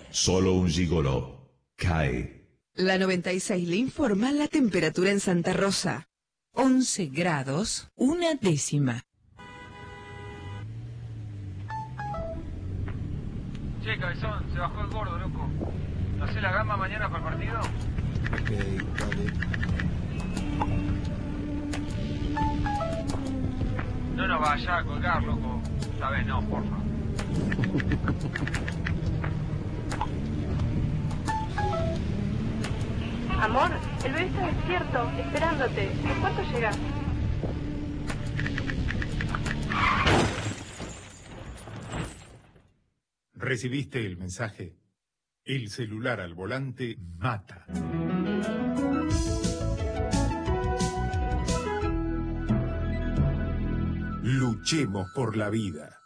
Solo un gigoló cae. La 96 le informa la temperatura en Santa Rosa. 11 grados, 1/10. Che, cabezón, se bajó el gordo, loco. ¿No sé la gama mañana para el partido? Ok, dale. No vaya a colgar, loco. Esta vez no, porfa. Amor, el bebé está despierto, esperándote. ¿En cuánto llegas? ¿Recibiste el mensaje? El celular al volante mata. Luchemos por la vida.